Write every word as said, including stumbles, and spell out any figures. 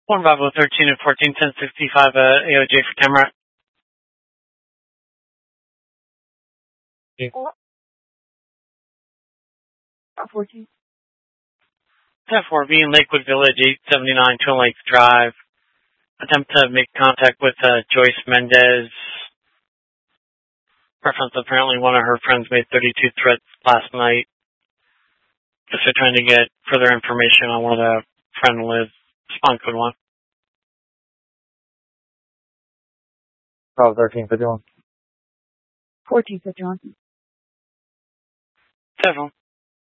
one Bravo thirteen and fourteen, ten sixty-five, uh, A O J for Tamarack. fourteen. ten four B in Lakewood Village, eight seventy-nine Twin Lakes Drive. Attempt to make contact with uh, Joyce Mendez. Reference apparently one of her friends made thirty-two threats last night. Just they're trying to get further information on where the friend lives. Spawn code one. Bravo thirteen, fifty-one. fourteen, fifty-one. Several.